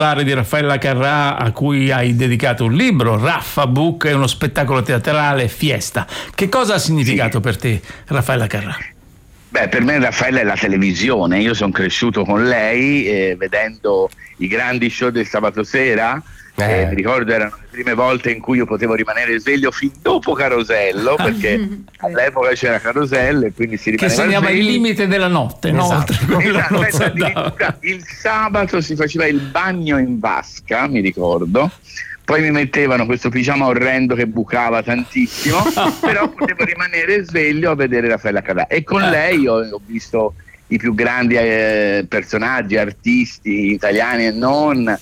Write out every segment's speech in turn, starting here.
di Raffaella Carrà, a cui hai dedicato un libro, Raffa Book, è uno spettacolo teatrale Fiesta. Che cosa ha significato per te Raffaella Carrà? Beh, per me Raffaella è la televisione. Io sono cresciuto con lei, vedendo i grandi show del sabato sera. Mi ricordo erano le prime volte in cui io potevo rimanere sveglio fin dopo Carosello, perché all'epoca c'era Carosello e quindi si rimaneva che segnava il limite della notte, esatto. No? Esatto. Il sabato si faceva il bagno in vasca, mi ricordo, poi mi mettevano questo pigiama orrendo che bucava tantissimo, però potevo rimanere sveglio a vedere Raffaella Carrà, e con lei ho visto i più grandi personaggi, artisti italiani e non,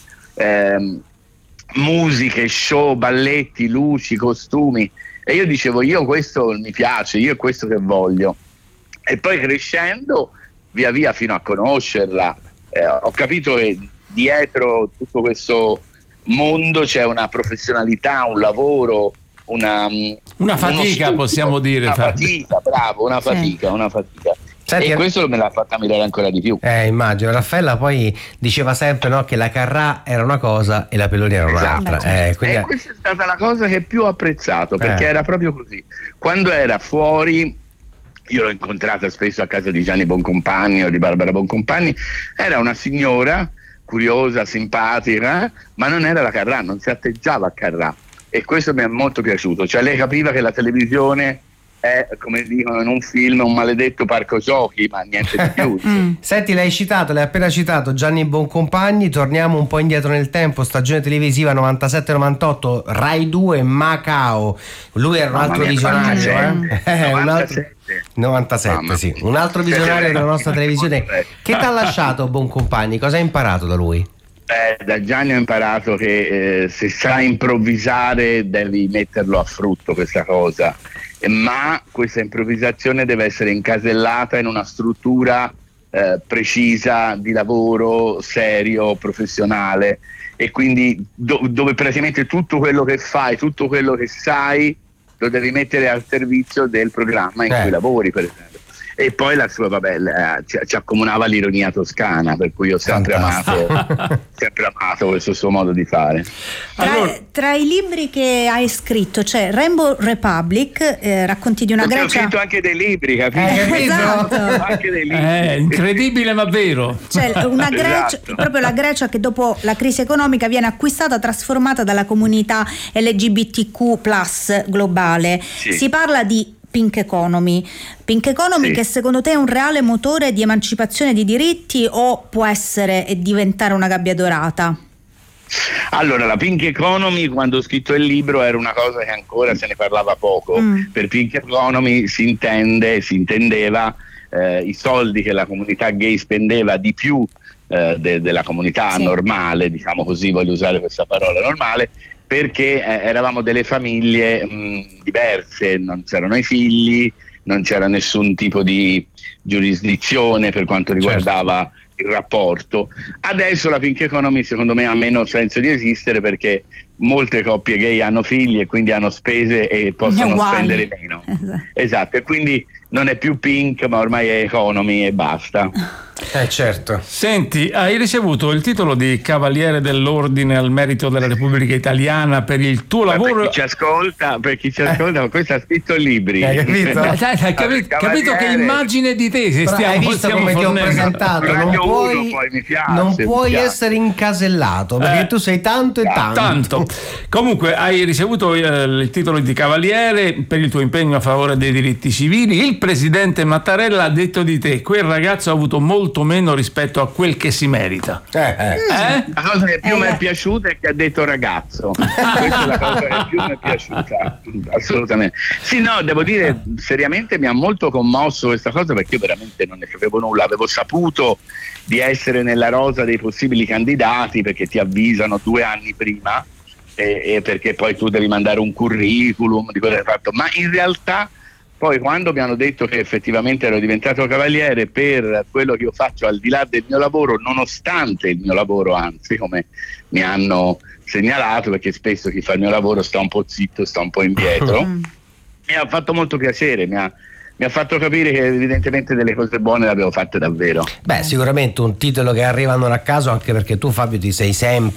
musiche, show, balletti, luci, costumi, e io dicevo, io questo mi piace, io è questo che voglio. E poi crescendo via via fino a conoscerla, ho capito che dietro tutto questo mondo c'è una professionalità, un lavoro, una fatica, possiamo dire, una fatica, bravo, una fatica. Senti, e questo me l'ha fatta ammirare ancora di più. Immagino. Raffaella poi diceva sempre, no, che la Carrà era una cosa e la Peloni era un'altra. Quindi... E questa è stata la cosa che più ho apprezzato, perché era proprio così. Quando era fuori, io l'ho incontrata spesso a casa di Gianni Boncompagni o di Barbara Boncompagni, era una signora curiosa, simpatica, ma non era la Carrà, non si atteggiava a Carrà, e questo mi è molto piaciuto. Cioè lei capiva che la televisione è, come dicono in un film, un maledetto parco giochi, ma niente di più. Senti, l'hai appena citato Gianni Boncompagni. Torniamo un po' indietro nel tempo, stagione televisiva 97-98, Rai 2, Macao. Lui era un altro visionario, 97, sì, un altro visionario della nostra televisione. Che ti ha lasciato Boncompagni? Cosa hai imparato da lui? Da Gianni ho imparato che se sai improvvisare devi metterlo a frutto questa cosa, ma questa improvvisazione deve essere incasellata in una struttura precisa di lavoro serio, professionale, e quindi dove praticamente tutto quello che fai, tutto quello che sai lo devi mettere al servizio del programma in cui lavori, per esempio. E poi la sua, ci accomunava l'ironia toscana, per cui ho sempre amato questo suo modo di fare. Tra i libri che hai scritto c'è Rainbow Republic, racconti di una Grecia. Ho scritto anche dei libri, capito? Esatto. Anche dei libri. Incredibile ma vero. Cioè una Grecia, proprio la Grecia che dopo la crisi economica viene acquistata, trasformata dalla comunità LGBTQ+ globale. Sì. Si parla di Pink Economy, sì, che secondo te è un reale motore di emancipazione di diritti o può essere e diventare una gabbia dorata? Allora, la Pink Economy, quando ho scritto il libro, era una cosa che ancora se ne parlava poco. Per Pink Economy si intendeva i soldi che la comunità gay spendeva di più della comunità normale, diciamo così, voglio usare questa parola, normale, perché eravamo delle famiglie diverse, non c'erano i figli, non c'era nessun tipo di giurisdizione per quanto riguardava il rapporto. Adesso la Pink Economy secondo me ha meno senso di esistere, perché molte coppie gay hanno figli e quindi hanno spese e possono spendere meno. Esatto, e quindi non è più pink ma ormai è economy e basta. Certo. Senti, hai ricevuto il titolo di Cavaliere dell'Ordine al Merito della Repubblica Italiana per il tuo lavoro. Per chi ci ascolta, ma questo ha scritto libri. Hai capito? Hai capito che immagine di te hai visto come ti ho presentato? Non puoi essere incasellato, perché tu sei tanto e tanto. Comunque hai ricevuto il titolo di Cavaliere per il tuo impegno a favore dei diritti civili. Il presidente Mattarella ha detto di te: quel ragazzo ha avuto molto meno rispetto a quel che si merita. La cosa che più mi è piaciuta è che ha detto ragazzo. Questa è la cosa che più mi è piaciuta, assolutamente. Sì, no, devo dire, seriamente mi ha molto commosso questa cosa, perché io veramente non ne sapevo nulla. Avevo saputo di essere nella rosa dei possibili candidati, perché ti avvisano 2 anni prima, e perché poi tu devi mandare un curriculum di quello che hai fatto, ma in realtà poi quando mi hanno detto che effettivamente ero diventato cavaliere per quello che io faccio al di là del mio lavoro, nonostante il mio lavoro, anzi, come mi hanno segnalato, perché spesso chi fa il mio lavoro sta un po' zitto, sta un po' indietro, mi ha fatto molto piacere, mi ha fatto capire che evidentemente delle cose buone le avevo fatte davvero. Beh, sicuramente un titolo che arriva non a caso, anche perché tu, Fabio, ti sei sempre